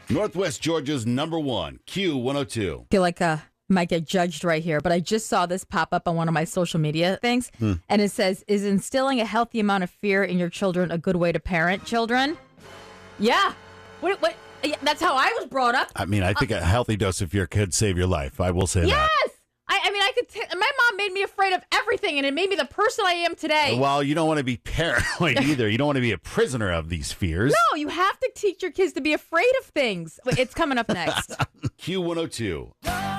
Northwest Georgia's number one, Q102. Feel like might get judged right here, but I just saw this pop up on one of my social media things, and it says, "Is instilling a healthy amount of fear in your children a good way to parent children?" Yeah. What? Yeah, that's how I was brought up. I mean, I think a healthy dose of fear could save your life. I will say that. Yes. I mean, I could. My mom made me afraid of everything, and it made me the person I am today. Well, you don't want to be paranoid either. You don't want to be a prisoner of these fears. No, you have to teach your kids to be afraid of things. It's coming up next. Q102.